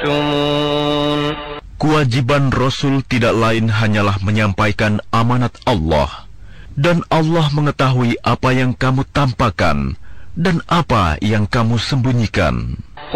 تكتمون. Kewajiban Rasul tidak lain hanyalah menyampaikan amanat Allah, dan Allah mengetahui apa yang kamu tampakkan dan apa yang kamu sembunyikan.